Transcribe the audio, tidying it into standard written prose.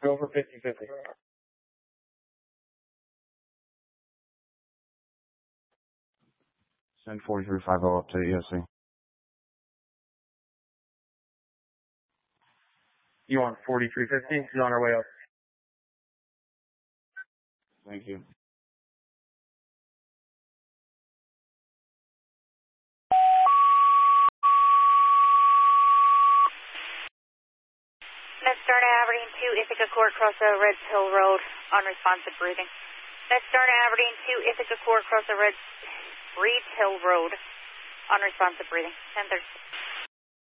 Go for 50-50. 4350 up to ESC. You want 4350? She's on her way up. Thank you. Starting Aberdeen 2, Ithaca Court, cross Reds Hill Road, unresponsive breathing. Starting Aberdeen 2, Ithaca Court, cross Reds Hill Road, unresponsive breathing. 1030.